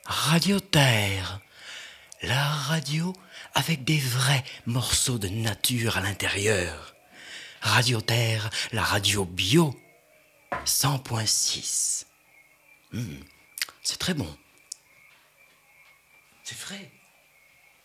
Radio Terre, la radio avec des vrais morceaux de nature à l'intérieur. Radio Terre, la radio bio, 100.6. C'est très bon. C'est frais.